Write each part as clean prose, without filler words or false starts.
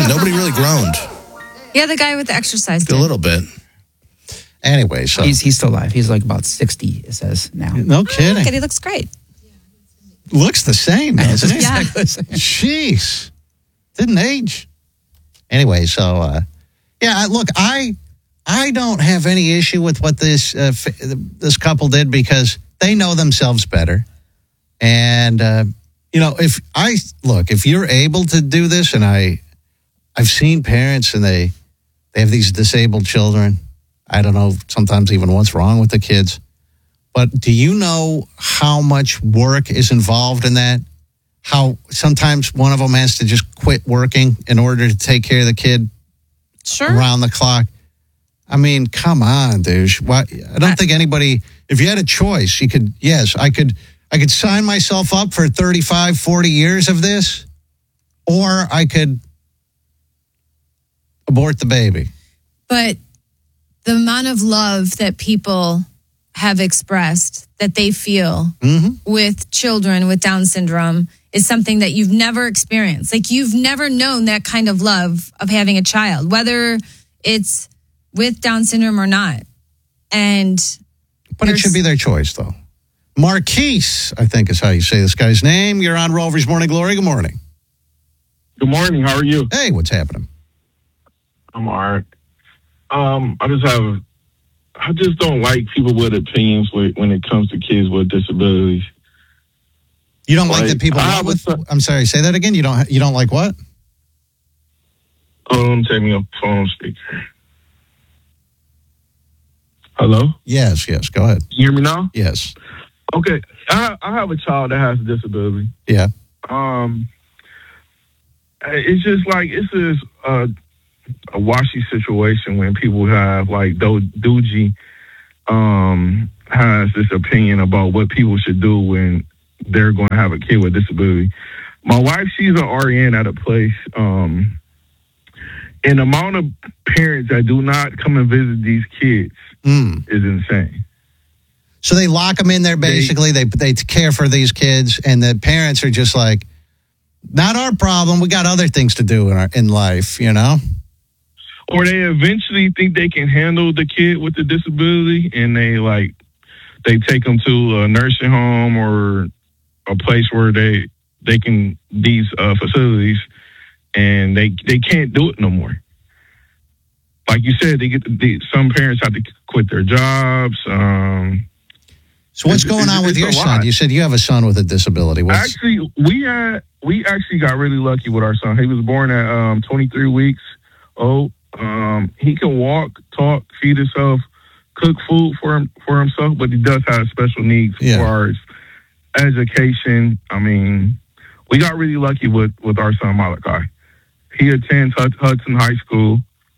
Nobody really groaned. Yeah, the guy with the exercise did. A little bit. Anyway, so he's still alive. He's like about 60, it says now. No kidding. Look, he looks great. Looks the same, doesn't he? Yeah. Jeez. Didn't age. Anyway, so, look, I don't have any issue with what this couple did because they know themselves better. And, if you're able to do this, and I've seen parents and they have these disabled children. I don't know sometimes even what's wrong with the kids. But do you know how much work is involved in that? How sometimes one of them has to just quit working in order to take care of the kid around the clock? I mean, come on, dude. I don't think anybody, if you had a choice, I could sign myself up for 35, 40 years of this, or I could abort the baby. But the amount of love that people have expressed that they feel with children with Down syndrome is something that you've never experienced. Like, you've never known that kind of love of having a child, whether it's with Down syndrome or not. But it should be their choice, though. Marquise, I think is how you say this guy's name. You're on Rover's Morning Glory. Good morning. Good morning. How are you? Hey, what's happening? I'm all right. I just don't like people with opinions when it comes to kids with disabilities. You don't like that people I'm sorry, say that again. You don't like what? Hold on, take me up phone speaker. Hello? Yes, go ahead. You hear me now? Yes. Okay. I have a child that has a disability. Yeah. It's just like it's a washy situation when people have like Doogie has this opinion about what people should do when they're going to have a kid with disability. My wife, she's an RN at a place. And the amount of parents that do not come and visit these kids is insane. So they lock them in there, basically. They care for these kids, and the parents are just like, not our problem. We got other things to do in life, you know? Or they eventually think they can handle the kid with the disability, and they take them to a nursing home or a place where they can, these facilities, and they can't do it no more. Like you said, some parents have to quit their jobs. So what's going on with your son? You said you have a son with a disability. Actually, we actually got really lucky with our son. He was born at 23 weeks old. He can walk, talk, feed himself, cook food for himself, but he does have special needs as far as education. I mean, we got really lucky with our son Malachi. He attends Hudson High School.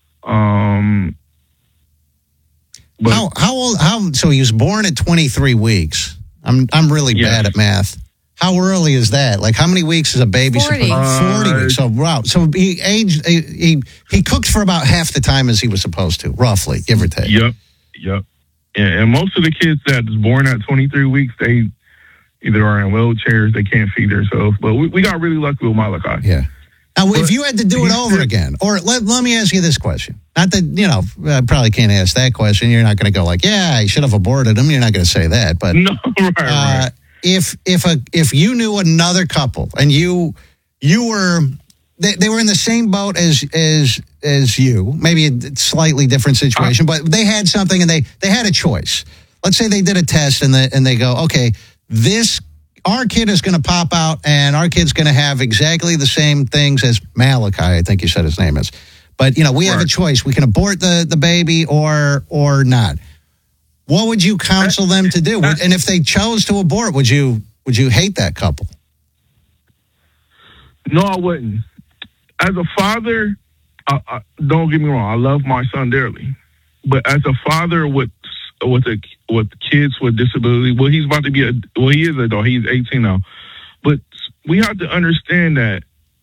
But how old? So he was born at 23 weeks. I'm really bad at math. How early is that? Like, how many weeks is a baby? 40. 40 weeks. So wow. So he aged. He cooked for about half the time as he was supposed to, roughly, give or take. Yep. Yeah, and most of the kids that's born at 23 weeks, they either are in wheelchairs, they can't feed themselves. But we got really lucky with Malachi. Yeah. Now, if you had to do it over again, or let me ask you this question. Not that, I probably can't ask that question. You're not going to go like, yeah, I should have aborted him. You're not going to say that. But no, right. If you knew another couple and you were, they were in the same boat as you, maybe a slightly different situation, but they had something and they had a choice. Let's say they did a test and they go, okay, our kid is going to pop out and our kid's going to have exactly the same things as Malachi, I think you said his name is. But, we have a choice. We can abort the baby or not. What would you counsel them to do? And if they chose to abort, would you hate that couple? No, I wouldn't. As a father, don't get me wrong, I love my son dearly. But as a father with kids with disability, he is an adult. He's 18 now. But we have to understand that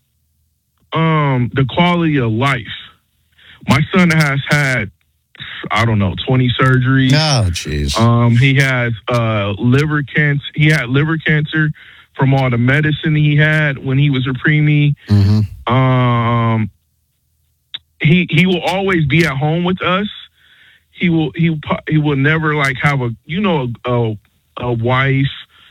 the quality of life. My son has had, 20 surgeries. Oh, jeez. He has liver cancer. He had liver cancer from all the medicine he had when he was a preemie. Mm-hmm. he will always be at home with us. He will never like have a wife,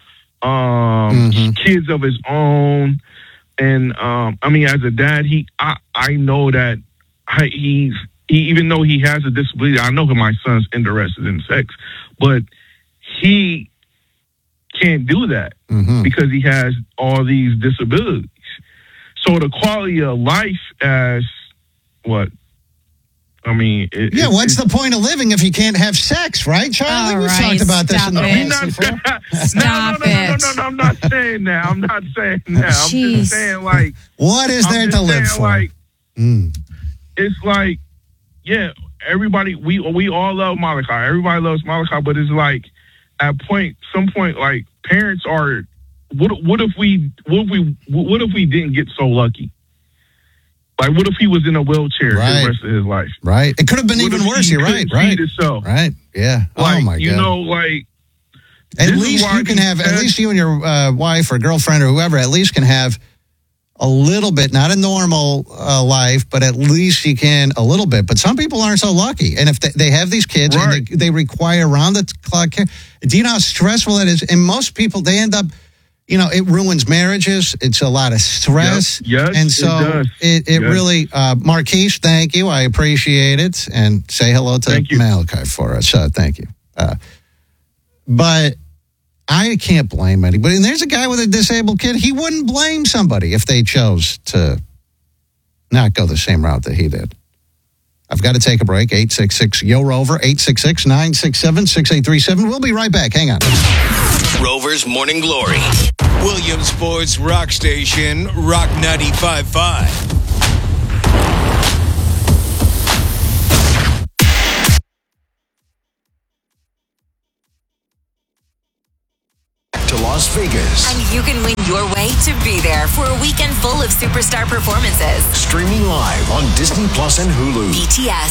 kids of his own. And I mean, as a dad, I know that he even though he has a disability, I know that my son's interested in sex, but he can't do that because he has all these disabilities. So the quality of life as what? I mean, what's the point of living if you can't have sex, right, Charlie? We've talked about this in the past before. No, I'm not saying that. I'm just saying, like, what is there to live for? Like, it's like, yeah, everybody, we all love Malachi. Everybody loves Malachi, but it's like, at some point, like, parents are, what if we didn't get so lucky? Like, what if he was in a wheelchair the rest of his life? Right. It could have been even worse. You're right. Right. Right. Yeah. Like, oh my God. You know, like, at least you can have, at least you and your wife or girlfriend or whoever, at least can have a little bit, not a normal life, but at least you can a little bit. But some people aren't so lucky. And if they have these kids and they require round the clock care, do you know how stressful that is? And most people, they end up, you know, it ruins marriages. It's a lot of stress. Yes, and so it really, Marquise, thank you. I appreciate it. And say hello to Malachi for us. Thank you. But I can't blame anybody. And there's a guy with a disabled kid. He wouldn't blame somebody if they chose to not go the same route that he did. I've got to take a break. 866-YO-ROVER, 866-967-6837. We'll be right back. Hang on. Rover's Morning Glory. Williamsport's rock station, Rock 95.5. To Las Vegas. And you can win your way to be there for a weekend full of superstar performances. Streaming live on Disney Plus and Hulu. BTS,